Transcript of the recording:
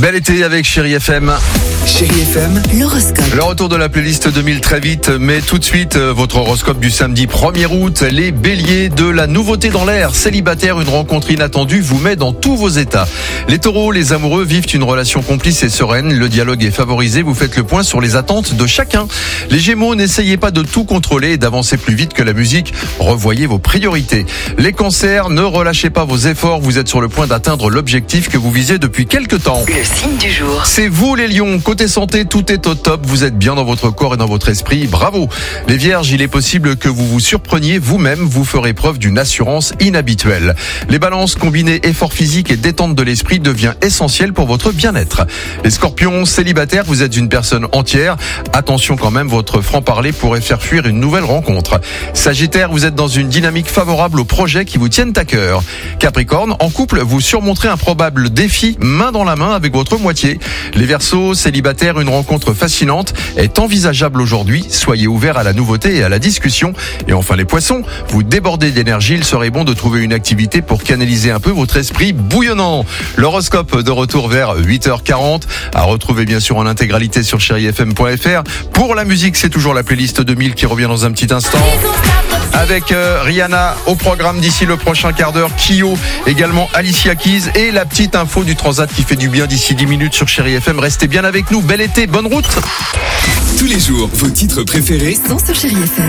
Bel été avec Chérie FM. Chérie FM, l'horoscope. Le retour de la playlist 2000 très vite, mais tout de suite, votre horoscope du samedi 1er août. Les béliers, de la nouveauté dans l'air. Célibataire, une rencontre inattendue vous met dans tous vos états. Les taureaux, les amoureux vivent une relation complice et sereine. Le dialogue est favorisé, vous faites le point sur les attentes de chacun. Les gémeaux, n'essayez pas de tout contrôler et d'avancer plus vite que la musique. Revoyez vos priorités. Les cancers, ne relâchez pas vos efforts. Vous êtes sur le point d'atteindre l'objectif que vous visez depuis quelque temps. Le signe du jour. C'est vous les lions, côté santé, tout est au top, vous êtes bien dans votre corps et dans votre esprit, bravo. Les vierges, il est possible que vous vous surpreniez vous-même, vous ferez preuve d'une assurance inhabituelle. Les balances, combiner effort physique et détente de l'esprit devient essentiel pour votre bien-être. Les scorpions, célibataires, vous êtes une personne entière, attention quand même, votre franc-parler pourrait faire fuir une nouvelle rencontre. Sagittaire, vous êtes dans une dynamique favorable aux projets qui vous tiennent à cœur. Capricorne, en couple, vous surmonterez un probable défi main dans la main avec votre moitié. Les Verseaux, célibataires, une rencontre fascinante est envisageable aujourd'hui. Soyez ouverts à la nouveauté et à la discussion. Et enfin les poissons, vous débordez d'énergie. Il serait bon de trouver une activité pour canaliser un peu votre esprit bouillonnant. L'horoscope de retour vers 8h40. À retrouver bien sûr en intégralité sur chérifm.fr. Pour la musique, c'est toujours la playlist 2000 qui revient dans un petit instant. Avec Rihanna au programme d'ici le prochain quart d'heure, Kyo, également Alicia Keys et la petite info du transat qui fait du bien d'ici 10 minutes sur Chérie FM. Restez bien avec nous, bel été, bonne route. tous les jours, vos titres préférés Sont sur Chérie FM.